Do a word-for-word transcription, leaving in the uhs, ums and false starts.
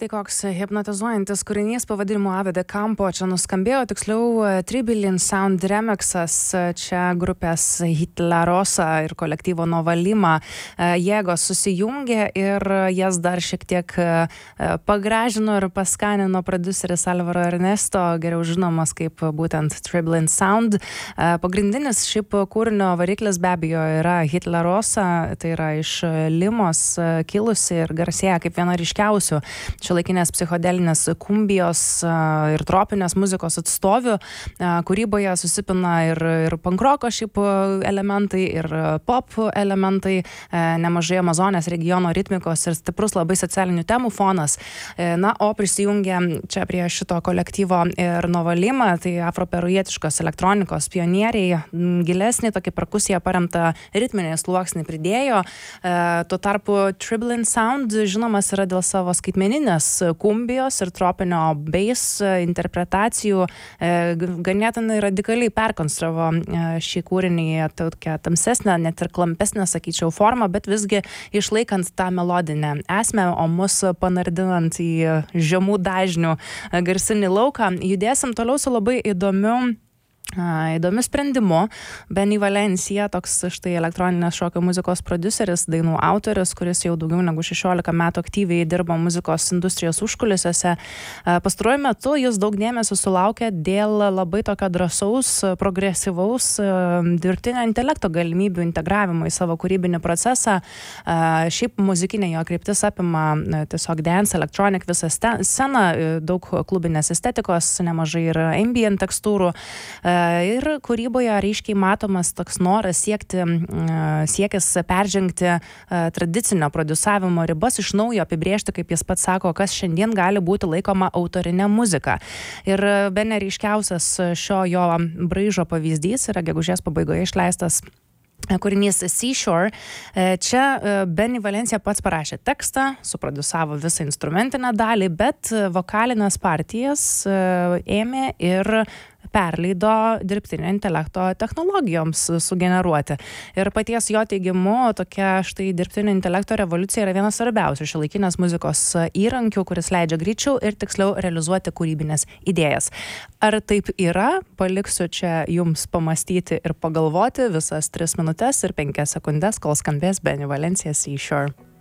štai koks hipnotizuojantis kūrinys pavadinimu Ave de Campo čia nuskambėjo, tiksliau Three Billion Sound remixas, čia grupės Hitlerosa ir kolektyvo Nova Lima jėgos susijungė ir jas dar šiek tiek pagražino ir paskanino prodiuseris Alvaro Ernesto, geriau žinomas kaip būtent Three Billion Sound. Pagrindinis šiaip kūrinio variklis be abejo yra Hitlerosa, tai yra iš Limos kilusi ir garsėja kaip viena ryškiausių šiuolaikinės psichodelinės kumbijos ir tropinės muzikos atstovių. Kūryboje susipina ir, ir pankroko šiaip elementai, ir pop elementai, nemažai Amazonės regiono ritmikos ir stiprus labai socialinių temų fonas. Na, o prisijungia čia prie šito kolektyvo ir Nova Lima, tai afroperujietiškos elektronikos pionieriai, gilesnį tokį perkusiją paremtą ritminį sluoksnį pridėjo. Tuo tarpu Three Billion Sound žinomas yra dėl savo skaitmeninės kumbijos ir tropinio bass interpretacijų. Ganėtinai radikaliai perkonstravo šį kūrinį tokią tamsesnę, net ir klampesnę, sakyčiau, formą, bet visgi išlaikant tą melodinę esmę, o mus panardinant į žemų dažnių garsinį lauką. Judėsim toliau su labai įdomiu įdomiu sprendimu. Benny Valencia, toks štai elektroninės šokio muzikos prodiuseris, dainų autorius, kuris jau daugiau negu šešiolika metų aktyviai dirba muzikos industrijos užkulisiuose. Pastaruoju metu jis daug dėmesio sulaukė dėl labai tokio drąsaus, progresyvaus dirbtinio intelekto galimybių integravimo į savo kūrybinį procesą. Šiaip muzikinė jo kryptis apima tiesiog dance, electronic visą sceną, daug klubinės estetikos, nemažai ir ambient tekstūrų. Ir kūryboje ryškiai matomas toks noras siekti, siekis peržengti tradicinio prodiusavimo ribas, iš naujo apibrėžti, kaip jis pats sako, kas šiandien gali būti laikoma autorinė muzika. Ir bene ryškiausias šio jo braižo pavyzdys yra gegužės pabaigoje išleistas kūrinys Seashore. Čia Benny Valencia pats parašė tekstą, suprodiusavo visą instrumentinę dalį, bet vokalinės partijas ėmė ir perleido dirbtinio intelekto technologijoms sugeneruoti. Ir paties jo teigimu, tokia štai dirbtinio intelekto revoliucija yra vienas svarbiausių šiuolaikinės muzikos įrankių, kuris leidžia greičiau ir tiksliau realizuoti kūrybinės idėjas. Ar taip yra? Paliksiu čia jums pamastyti ir pagalvoti visas tris minutes ir penkias sekundes, kol skambės Benny Valencia Seashore.